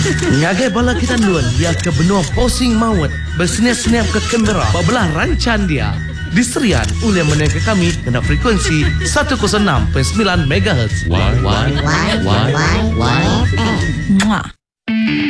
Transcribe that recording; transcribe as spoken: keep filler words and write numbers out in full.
Ngagai bala kita luan dia ke benua posing maut bersenyap-senyap ke Canberra bebelah rancan dia diserian oleh menengah kami kena frekuensi seratus enam perpuluhan sembilan megahertz. Why, why, why, why, why, why, why, Mwah.